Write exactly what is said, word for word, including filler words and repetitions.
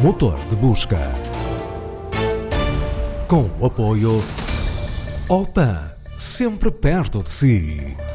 motor de busca. Com o apoio Opan, sempre perto de si.